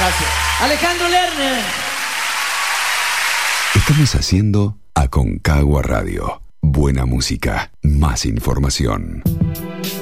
gracias. Alejandro Lerner. Estamos haciendo Aconcagua Radio. Buena música, más información.